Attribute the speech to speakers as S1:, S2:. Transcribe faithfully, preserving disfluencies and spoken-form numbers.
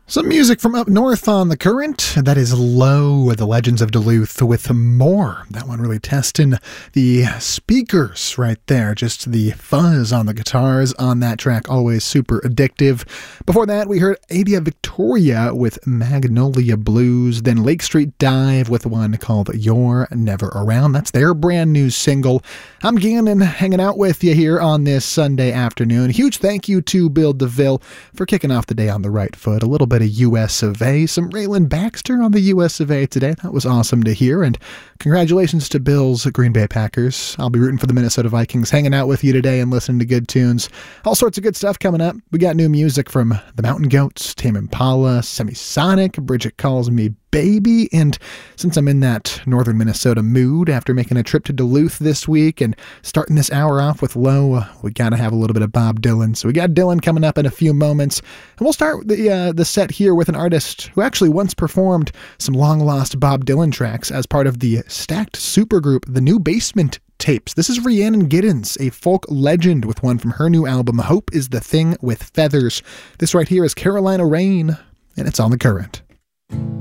S1: Some music from up north on the current. That is Low, the Legends of Duluth with More. That one really testing the speakers right there. Just the fuzz on the guitars on that track. Always super addictive. Before that, we heard Adia Victoria with Magnolia Blues. Then Lake Street Dive with one called You're Never Around. That's their brand new single. I'm Gannon hanging out with you here on this Sunday afternoon. Huge thank you to Bill DeVille for kicking off the day on the right foot. A little bit of U S of A. Some Raylan Baxter on the U S of A today. That was awesome to hear. And congratulations to Bill's Green Bay Packers. I'll be rooting for the Minnesota Vikings, hanging out with you today and listening to good tunes. All sorts of good stuff coming up. We got new music from the Mountain Goats, Tame Impala, Semisonic, Bridget Calls Me Baby. And since I'm in that northern Minnesota mood after making a trip to Duluth this week and starting this hour off with Low, we got to have a little bit of Bob Dylan. So we got Dylan coming up in a few moments. And we'll start the, uh, the set here with an artist who actually once performed some long-lost Bob Dylan tracks as part of the stacked supergroup, The New Basement Tapes. This is Rhiannon Giddens, a folk legend, with one from her new album, Hope is the Thing with Feathers. This right here is Carolina Rain, and it's on The Current.